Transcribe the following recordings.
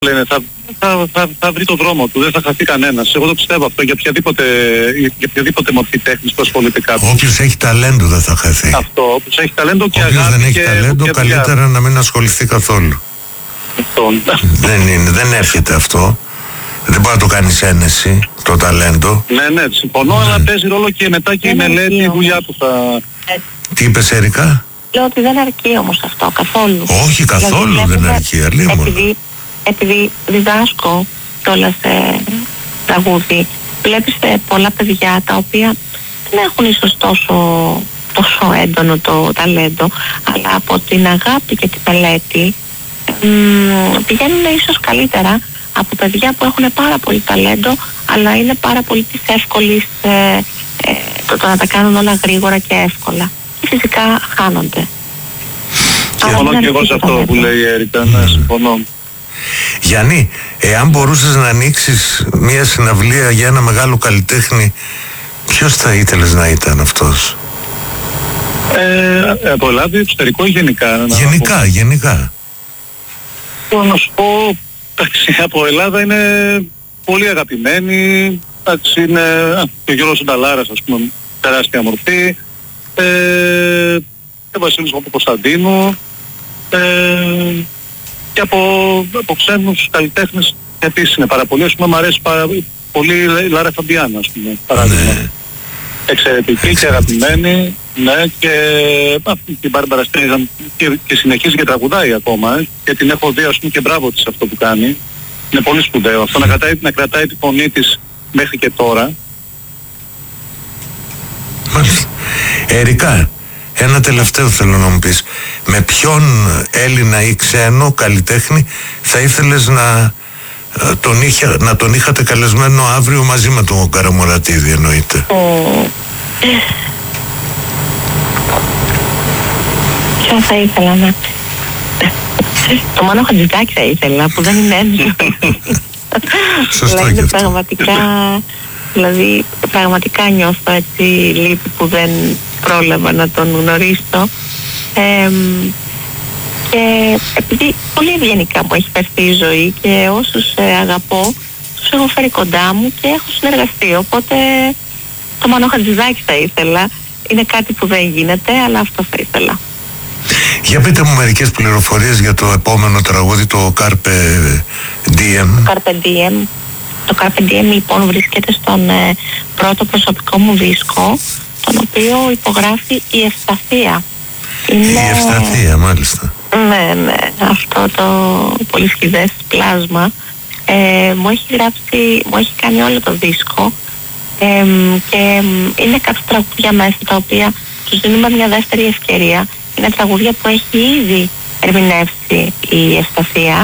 λένε, θα βρει το δρόμο του, δεν θα χαθεί κανένας. Εγώ το πιστεύω αυτό για οποιαδήποτε μορφή τέχνης που ασχολείται κάποιος. Όποιος έχει ταλέντο δεν θα χαθεί. Αυτό, όποιος έχει ταλέντο και αγάπη. Όποιος δεν έχει και ταλέντο, καλύτερα να μην ασχοληθεί καθόλου. Δεν έρχεται αυτό. Δεν μπορεί να το κάνεις ένεση, το ταλέντο. Ναι, συμφωνώ, αλλά παίζει ρόλο και μετά και η μελέτη, η δουλειά που θα... Τι είπες, Έρικα? Λέω ότι δεν αρκεί όμως αυτό καθόλου. Όχι, καθόλου δηλαδή, δεν αρκεί, αλίμονο. Επειδή διδάσκω κιόλας τραγούδι, βλέπεις πολλά παιδιά τα οποία δεν έχουν ίσως τόσο έντονο το ταλέντο, αλλά από την αγάπη και την μελέτη πηγαίνουν ίσως καλύτερα από παιδιά που έχουν πάρα πολύ ταλέντο, αλλά είναι πάρα πολύ της εύκολης το να τα κάνουν όλα γρήγορα και εύκολα. Και φυσικά χάνονται. Συμφωνώ και εγώ σε αυτό που λέει η Έρικα, ναι, συμφωνώ. Γιάννη, εάν μπορούσες να ανοίξεις μια συναυλία για ένα μεγάλο καλλιτέχνη, ποιος θα ήθελες να ήταν αυτός? Από Ελλάδα, εξωτερικό ή γενικά? Γενικά. Να σου πω, από Ελλάδα είναι πολύ αγαπημένοι. Είναι και ο Γιώργος Σονταλάρας, ας πούμε, τεράστια μορφή. Και ο Βασίλης Παπακοσταντίνου. Και από ξένους καλλιτέχνες επίσης είναι πάρα πολύ. Ας πούμε, μου αρέσει πολύ η Λάρα Φαμπιάν, ας πούμε, παράδειγμα. Ναι. Εξαιρετική και αγαπημένη, ναι, και την Μπάρμπαρα Στρέιζαν και συνεχίζει και τραγουδάει ακόμα, και την έχω δει, ας πούμε, και μπράβο της αυτό που κάνει. Είναι πολύ σπουδαίο αυτό, να κρατάει τη φωνή της μέχρι και τώρα. Μάλιστα. Ερικά, ένα τελευταίο θέλω να μου πεις. Με ποιον Έλληνα ή ξένο καλλιτέχνη θα ήθελες να τον είχατε καλεσμένο αύριο μαζί με τον Καραμουρατίδη, εννοείται? Ποιο θα ήθελα να... Το Μάνο Χατζηδάκη θα ήθελα, που δεν είναι έντονο. Σωστό και αυτό. Πραγματικά νιώθω έτσι λύπη που δεν πρόλαβα να τον γνωρίσω. Και επειδή πολύ ευγενικά μου έχει φερθεί η ζωή και όσους αγαπώ τους έχω φέρει κοντά μου και έχω συνεργαστεί, οπότε το Μάνο Χατζηδάκη θα ήθελα. Είναι κάτι που δεν γίνεται, αλλά αυτό θα ήθελα. Για πείτε μου μερικές πληροφορίες για το επόμενο τραγούδι, το Carpe Diem. Το Carpe Diem λοιπόν βρίσκεται στον πρώτο προσωπικό μου δίσκο, τον οποίο υπογράφει η Ευσταθία. Η Ευσταθία, μάλιστα. Ναι, αυτό το πολύ σχηδές πλάσμα μου έχει κάνει όλο το δίσκο, και είναι κάποια τραγούδια μέσα τα οποία τους δίνουμε μια δεύτερη ευκαιρία. Είναι τραγούδια που έχει ήδη ερμηνεύσει η Ευσταθία,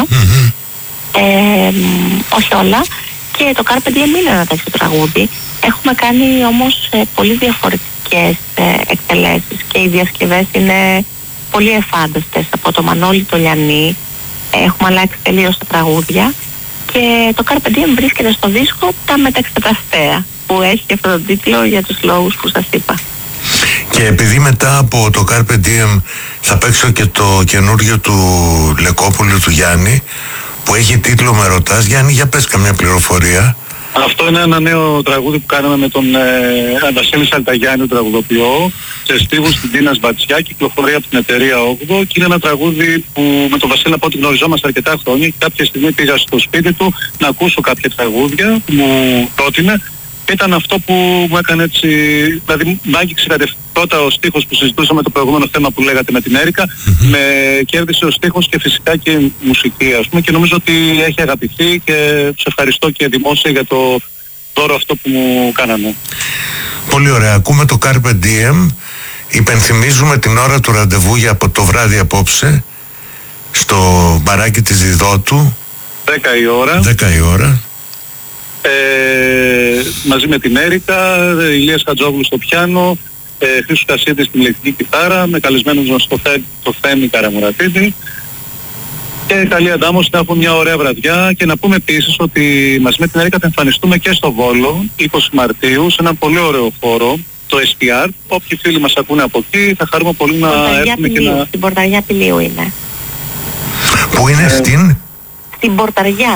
όχι όλα, και το Carpe Diem είναι ένα τέτοιο τραγούδι. Έχουμε κάνει όμως πολύ διαφορετικές εκτελέσεις και οι διασκευές είναι πολύ εφάνταστες. Από το Μανώλη το Λιανί έχουμε αλλάξει τελείως τα τραγούδια και το Carpe Diem βρίσκεται στο δίσκο «Τα Μεταξεταστέα», που έχει αυτόν τον τίτλο για τους λόγους που σας είπα. Και επειδή μετά από το Carpe Diem θα παίξω και το καινούριο του Λεκόπουλου του Γιάννη, που έχει τίτλο «Με ρωτάς». Γιάννη, για πες καμιά πληροφορία. Αυτό είναι ένα νέο τραγούδι που κάναμε με τον Βασίλη Σαλταγιάννη, τον τραγουδοποιό, σε στίχους στην Τίνα Μπατσιά, κυκλοφορεί από την εταιρεία 8, και είναι ένα τραγούδι που με τον Βασίλη από ό,τι γνωριζόμαστε αρκετά χρόνια, και κάποια στιγμή πήγα στο σπίτι του να ακούσω κάποια τραγούδια που μου πρότεινε. Ήταν αυτό που μου έκανε έτσι, δηλαδή μ' άγγιξε πρώτα ο στίχος που συζητούσαμε το προηγούμενο θέμα που λέγατε με την Έρικα, με κέρδισε ο στίχος και φυσικά και η μουσική, ας πούμε, και νομίζω ότι έχει αγαπηθεί και τους ευχαριστώ και δημόσια για το δώρο αυτό που μου κάνανε. Πολύ ωραία. Ακούμε το Carpe Diem. Υπενθυμίζουμε την ώρα του ραντεβού για από το βράδυ απόψε στο μπαράκι της Διδότου. 10 η ώρα. 10 η ώρα. Μαζί με την Έρικα, Ηλίας Χατζόγλου στο πιάνο, Χρήστος Κασίδης στην ηλεκτρική κιθάρα, με καλεσμένους μας το Θέμη Καραμουρατίδη, και καλή αντάμωση να έχουμε μια ωραία βραδιά. Και να πούμε επίσης ότι μαζί με την Έρικα θα εμφανιστούμε και στο Βόλο 20 Μαρτίου σε ένα πολύ ωραίο χώρο, το SPR. Όποιοι φίλοι μας ακούνε από εκεί θα χαρούμε πολύ να έρθουμε και να... Στην Πορταριά Πηλίου είναι. Πού είναι, την πορταριά